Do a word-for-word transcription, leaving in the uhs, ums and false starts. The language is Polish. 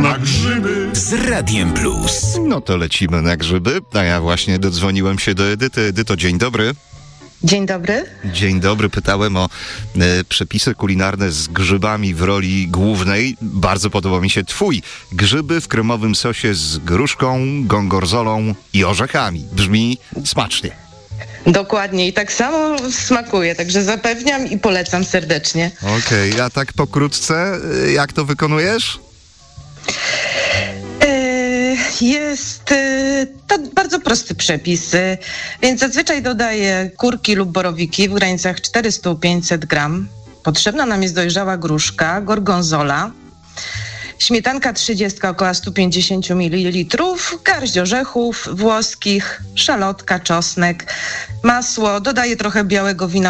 na grzyby z Radiem Plus. No to lecimy na grzyby, a ja właśnie dodzwoniłem się do Edyty. Edyto, dzień dobry. Dzień dobry. Dzień dobry, pytałem o e, przepisy kulinarne z grzybami w roli głównej. Bardzo podoba mi się twój. Grzyby w kremowym sosie z gruszką, gongorzolą i orzechami. Brzmi smacznie. Dokładnie i tak samo smakuje, także zapewniam i polecam serdecznie. Okej, okay, a tak pokrótce, e, jak to wykonujesz? Jest to bardzo prosty przepis, więc zazwyczaj dodaję kurki lub borowiki w granicach czterysta do pięciuset gram. Potrzebna nam jest dojrzała gruszka, gorgonzola, śmietanka trzydzieści, około sto pięćdziesiąt mililitrów, garść orzechów włoskich, szalotka, czosnek, masło, dodaję trochę białego wina